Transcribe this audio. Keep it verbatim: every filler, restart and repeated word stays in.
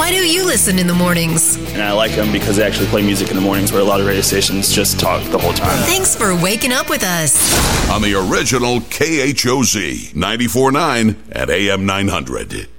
Why do you listen in the mornings? And I like them because they actually play music in the mornings where a lot of radio stations just talk the whole time. Thanks for waking up with us. On the original K H O Z ninety-four point nine at A M nine hundred.